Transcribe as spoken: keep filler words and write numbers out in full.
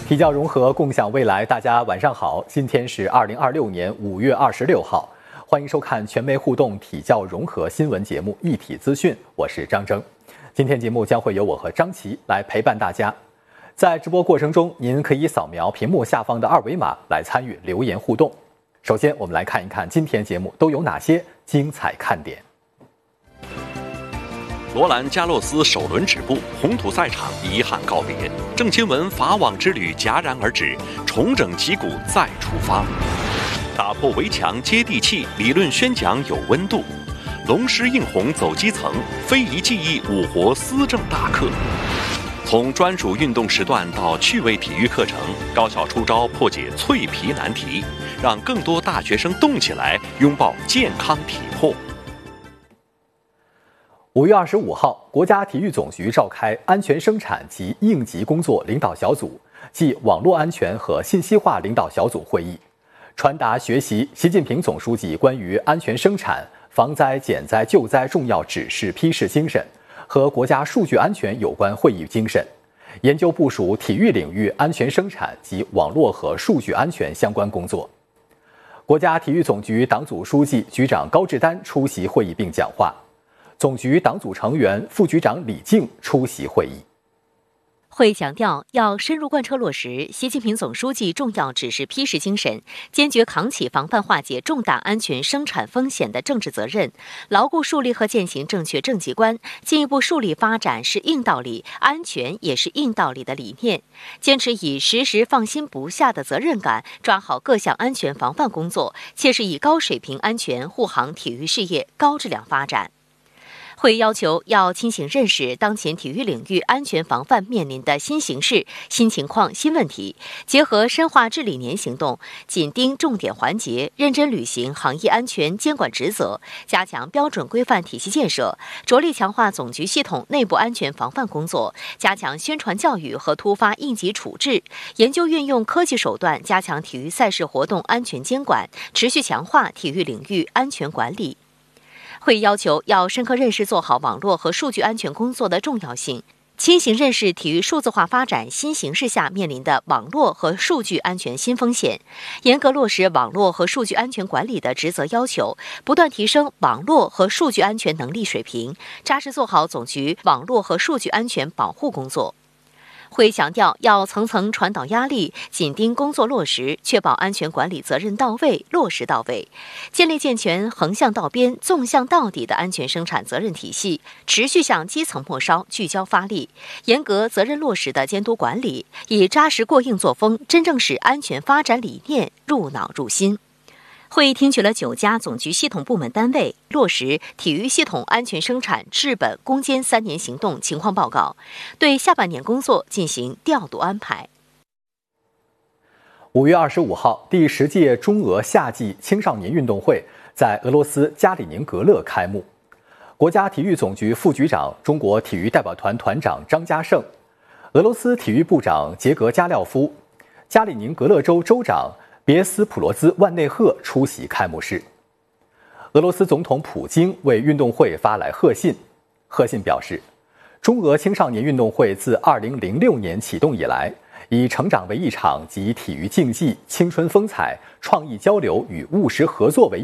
体教融合，共享未来。大家晚上好，今天是二零二六年五月二十六号，欢迎收看全媒互动体教融合新闻节目《一体资讯》，我是张征。今天节目将会由我和张琪来陪伴大家。在直播过程中，您可以扫描屏幕下方的二维码来参与留言互动。首先，我们来看一看今天节目都有哪些精彩看点。 罗兰加洛斯首轮止步，红土赛场遗憾告别。郑钦文法网之旅戛然而止，重整旗鼓再出发。打破围墙接地气，理论宣讲有温度。龙狮映红走基层，非遗技艺舞活思政大课。从专属运动时段到趣味体育课程，高校出招破解脆皮难题，让更多大学生动起来，拥抱健康体魄。 五月二十五号，国家体育总局召开安全生产及应急工作领导小组暨网络安全和信息化领导小组会议，传达学习习近平总书记关于安全生产、防灾减灾救灾重要指示批示精神和国家数据安全有关会议精神，研究部署体育领域安全生产及网络和数据安全相关工作。国家体育总局党组书记、局长高志丹出席会议并讲话。总局党组成员、副局长李静出席会议。 会强调，要深入贯彻落实习近平总书记重要指示批示精神，坚决扛起防范化解重大安全生产风险的政治责任，牢固树立和践行正确政绩观，进一步树立发展是硬道理，安全也是硬道理的理念，坚持以时时放心不下的责任感，抓好各项安全防范工作，切实以高水平安全护航体育事业高质量发展。会要求要清醒认识当前体育领域安全防范面临的新形势、新情况、新问题，结合深化治理年行动，紧盯重点环节，认真履行行业安全监管职责，加强标准规范体系建设，着力强化总局系统内部安全防范工作，加强宣传教育和突发应急处置，研究运用科技手段加强体育赛事活动安全监管，持续强化体育领域安全管理。会议要求要深刻认识做好网络和数据安全工作的重要性，清醒认识体育数字化发展新形势下面临的网络和数据安全新风险，严格落实网络和数据安全管理的职责要求，不断提升网络和数据安全能力水平，扎实做好总局网络和数据安全保护工作。会强调，要层层传导压力，紧盯工作落实，确保安全管理责任到位、落实到位，建立健全横向到边、纵向到底的安全生产责任体系，持续向基层末梢聚焦发力，严格责任落实的监督管理，以扎实过硬作风，真正使安全发展理念入脑入心。会议听取了九家总局系统部门单位落实体育系统安全生产治本攻坚三年行动情况报告，对下半年工作进行调度安排。 五月二十五号，第十届中俄夏季青少年运动会在俄罗斯加里宁格勒开幕。国家体育总局副局长、中国体育代表团团长张家胜，俄罗斯体育部长杰格加廖夫，加里宁格勒州州长别斯普罗兹万内赫出席开幕式。俄罗斯总统普京为运动会发来贺信，贺信表示，中俄青少年运动会自二零零六年启动以来，以成长为一场集体育竞技、青春风采、创意交流与务实合作为